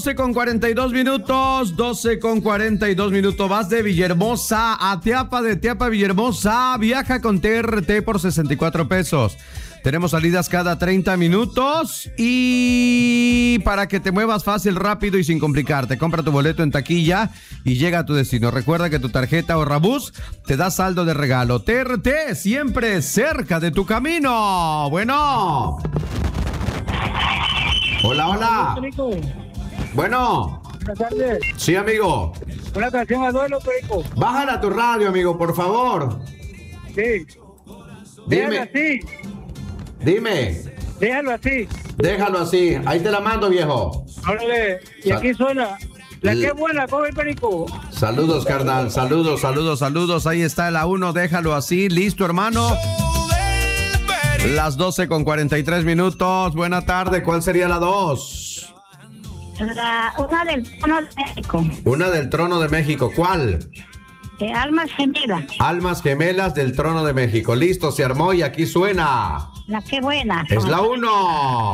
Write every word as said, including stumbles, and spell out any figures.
doce con cuarenta y dos minutos, doce con cuarenta y dos minutos. Vas de Villahermosa a Teapa, de Teapa a Villahermosa. Viaja con T R T por sesenta y cuatro pesos. Tenemos salidas cada treinta minutos y para que te muevas fácil, rápido y sin complicarte. Compra tu boleto en taquilla y llega a tu destino. Recuerda que tu tarjeta o Rabús te da saldo de regalo. T R T, siempre cerca de tu camino. Bueno. Hola, hola. Bueno. Buenas tardes. Sí, amigo. Una canción a duelo, Perico. Bájala a tu radio, amigo, por favor. Sí. Dime. Déjalo así. Dime. Déjalo así. Déjalo así. Ahí te la mando, viejo. Órale. Y Sal- aquí suena. La que es buena, come el Perico. Saludos, carnal. Saludos, saludos, saludos. Ahí está la uno. Déjalo así. Listo, hermano. Las doce con cuarenta y tres minutos. Buena tarde. ¿Cuál sería la dos? La, una del trono de México. Una del Trono de México. ¿Cuál? De Almas Gemelas. Almas Gemelas del Trono de México. Listo, se armó y aquí suena. La que buena. Es la uno.